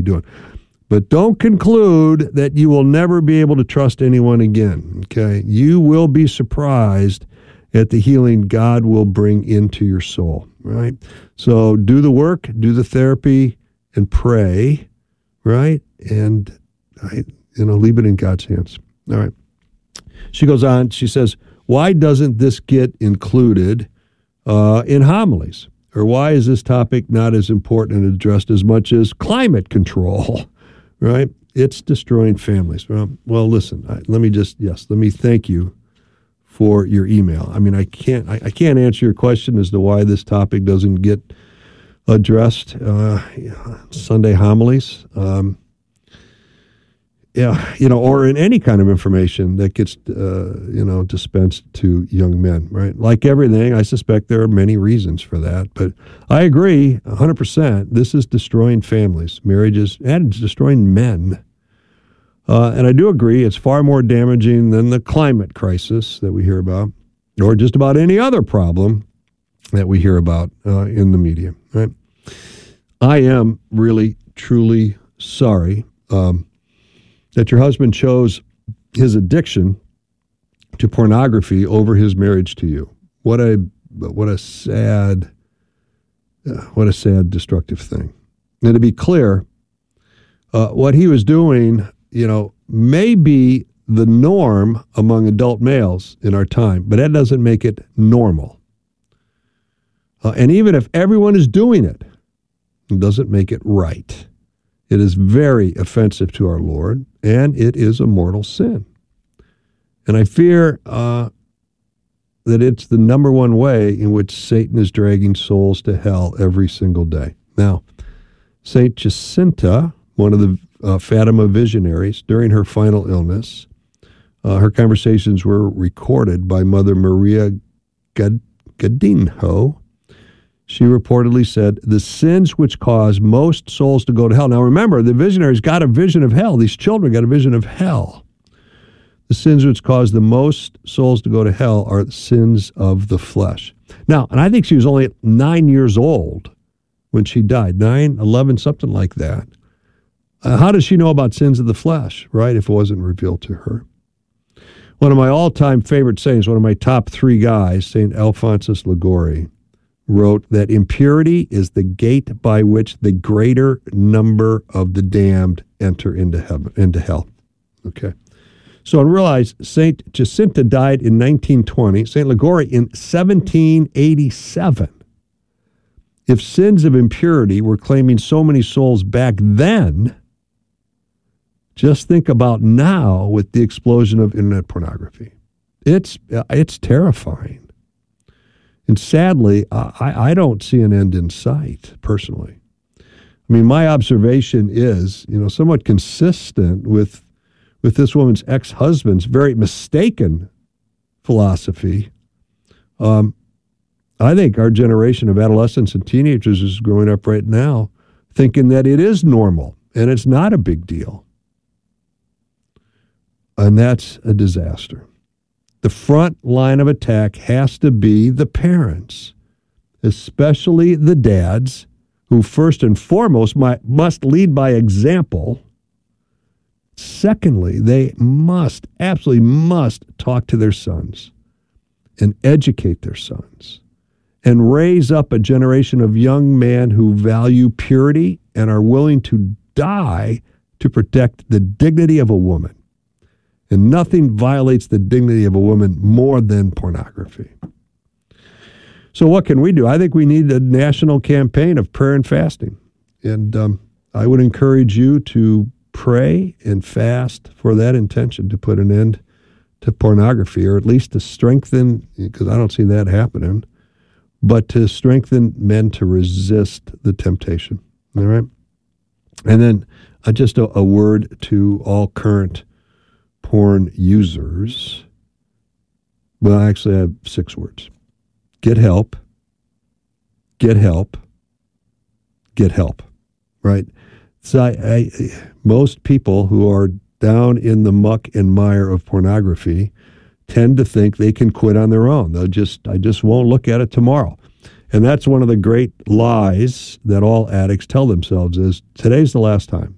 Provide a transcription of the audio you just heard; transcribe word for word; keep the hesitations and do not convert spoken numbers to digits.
doing. But don't conclude that you will never be able to trust anyone again, okay? You will be surprised at the healing God will bring into your soul, right? So do the work, do the therapy, and pray, right? And, I, you know, leave it in God's hands. All right. She goes on, she says, why doesn't this get included uh, in homilies? Or why is this topic not as important and addressed as much as climate control, right? It's destroying families. Well, well listen, I, let me just, yes, let me thank you for your email. I mean, I can't, I, I can't answer your question as to why this topic doesn't get addressed uh, Sunday homilies. Um, yeah, you know, or in any kind of information that gets, uh, you know, dispensed to young men, right? Like everything, I suspect there are many reasons for that. But I agree one hundred percent. This is destroying families, marriages, and it's destroying men. Uh, and I do agree it's far more damaging than the climate crisis that we hear about, or just about any other problem that we hear about uh, in the media, right? I am really, truly sorry um, that your husband chose his addiction to pornography over his marriage to you. What a what a sad, uh, what a sad, destructive thing. And to be clear, uh, what he was doing, you know, may be the norm among adult males in our time, but that doesn't make it normal. Uh, and even if everyone is doing it, it doesn't make it right. It is very offensive to our Lord, and it is a mortal sin. And I fear uh, that it's the number one way in which Satan is dragging souls to hell every single day. Now, Saint Jacinta, one of the uh, Fatima visionaries, during her final illness, uh, her conversations were recorded by Mother Maria Gad- Gadinho. She reportedly said, the sins which cause most souls to go to hell. Now remember, the visionaries got a vision of hell. These children got a vision of hell. The sins which cause the most souls to go to hell are the sins of the flesh. Now, and I think she was only nine years old when she died, nine, eleven, something like that. Uh, how does she know about sins of the flesh, right, if it wasn't revealed to her? One of my all-time favorite sayings, one of my top three guys, Saint Alphonsus Liguori, wrote that impurity is the gate by which the greater number of the damned enter into heaven, into hell. Okay. So and realize Saint Jacinta died in nineteen twenty, Saint Liguori in seventeen eighty-seven. If sins of impurity were claiming so many souls back then, just think about now with the explosion of internet pornography. It's it's terrifying. And sadly, I, I don't see an end in sight, personally. I mean, my observation is, you know, somewhat consistent with with this woman's ex-husband's very mistaken philosophy. Um, I think our generation of adolescents and teenagers is growing up right now thinking that it is normal and it's not a big deal. And that's a disaster. The front line of attack has to be the parents, especially the dads, who first and foremost might, must lead by example. Secondly, they must, absolutely must talk to their sons and educate their sons and raise up a generation of young men who value purity and are willing to die to protect the dignity of a woman. And nothing violates the dignity of a woman more than pornography. So what can we do? I think we need a national campaign of prayer and fasting. And um, I would encourage you to pray and fast for that intention, to put an end to pornography, or at least to strengthen, because I don't see that happening, but to strengthen men to resist the temptation. All right? And then uh, just a, a word to all current porn users. Well, actually, I have six words. Get help. Get help. Get help. Right? So I, I, most people who are down in the muck and mire of pornography tend to think they can quit on their own. They'll just, I just won't look at it tomorrow. And that's one of the great lies that all addicts tell themselves is, today's the last time.